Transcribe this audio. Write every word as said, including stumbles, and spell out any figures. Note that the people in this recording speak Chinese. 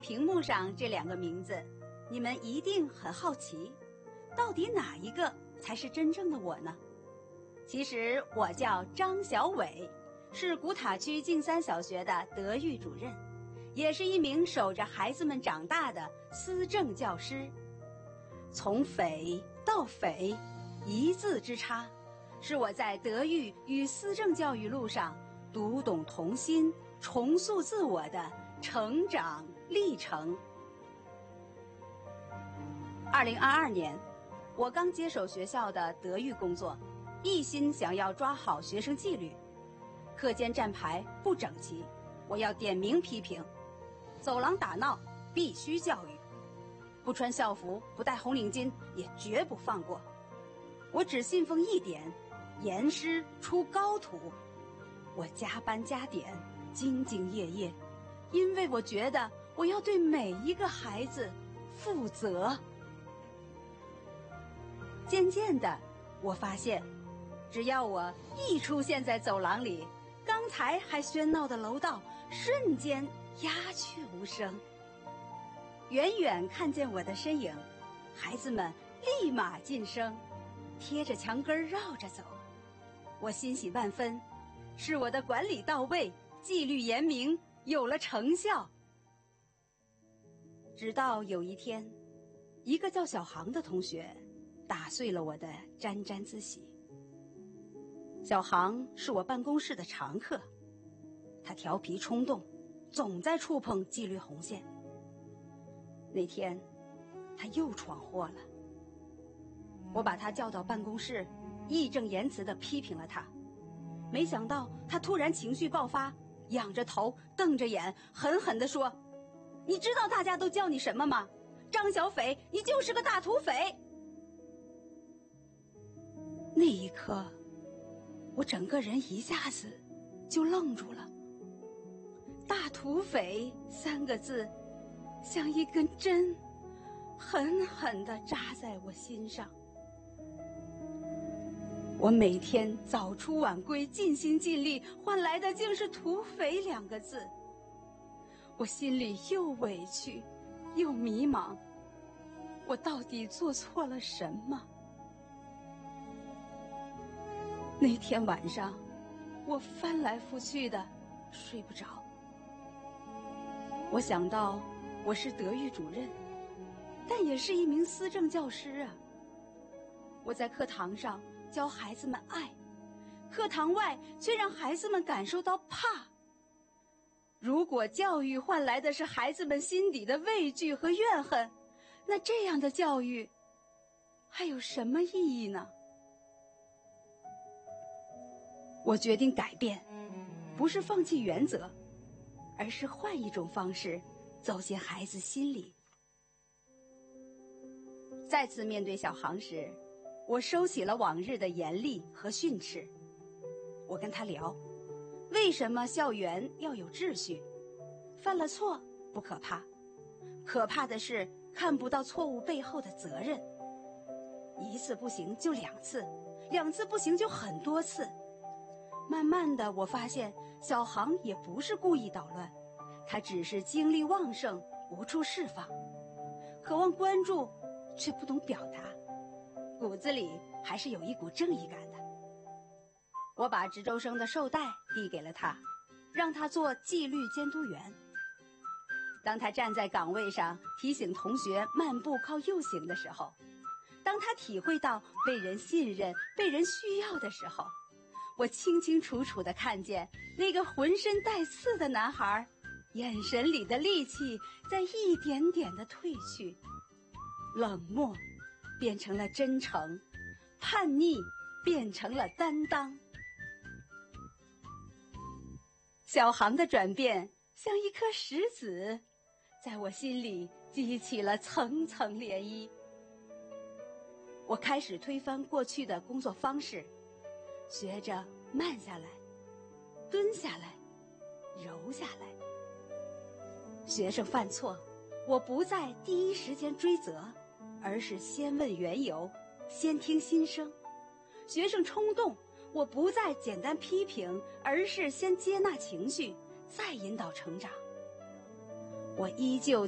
屏幕上这两个名字，你们一定很好奇，到底哪一个才是真正的我呢？其实我叫张小伟，是古塔区静三小学的德育主任，也是一名守着孩子们长大的思政教师。从匪到匪，一字之差，是我在德育与思政教育路上读懂童心、重塑自我的成长历程。二零二二年，我刚接手学校的德育工作，一心想要抓好学生纪律。课间站牌不整齐，我要点名批评；走廊打闹必须教育；不穿校服、不戴红领巾也绝不放过。我只信奉一点：严师出高徒。我加班加点，兢兢业业，因为我觉得我要对每一个孩子负责。渐渐的，我发现，只要我一出现在走廊里，刚才还喧闹的楼道瞬间鸦雀无声。远远看见我的身影，孩子们立马噤声，贴着墙根绕着走。我欣喜万分，是我的管理到位，纪律严明，有了成效。直到有一天，一个叫小航的同学打碎了我的沾沾自喜。小航是我办公室的常客，他调皮冲动，总在触碰纪律红线。那天他又闯祸了，我把他叫到办公室，义正言辞地批评了他。没想到他突然情绪爆发，仰着头瞪着眼，狠狠地说：你知道大家都叫你什么吗？张小斐，你就是个大土匪。那一刻，我整个人一下子就愣住了。大土匪三个字像一根针，狠狠地扎在我心上。我每天早出晚归，尽心尽力，换来的竟是土匪两个字。我心里又委屈又迷茫，我到底做错了什么？那天晚上，我翻来覆去的睡不着。我想到我是德育主任，但也是一名思政教师啊。我在课堂上教孩子们爱，课堂外却让孩子们感受到怕。如果教育换来的是孩子们心底的畏惧和怨恨，那这样的教育还有什么意义呢？我决定改变，不是放弃原则，而是换一种方式走进孩子心里。再次面对小航时，我收起了往日的严厉和训斥。我跟他聊，为什么校园要有秩序？犯了错不可怕，可怕的是看不到错误背后的责任。一次不行就两次，两次不行就很多次。慢慢的，我发现小航也不是故意捣乱，他只是精力旺盛，无处释放，渴望关注，却不懂表达，骨子里还是有一股正义感的。我把值周生的绶带递给了他，让他做纪律监督员。当他站在岗位上提醒同学慢步靠右行的时候，当他体会到被人信任、被人需要的时候，我清清楚楚地看见那个浑身带刺的男孩，眼神里的戾气在一点点地褪去，冷漠变成了真诚，叛逆变成了担当。小航的转变像一颗石子，在我心里激起了层层涟漪。我开始推翻过去的工作方式，学着慢下来，蹲下来，柔下来。学生犯错，我不再第一时间追责，而是先问缘由，先听心声。学生冲动，我不再简单批评，而是先接纳情绪，再引导成长。我依旧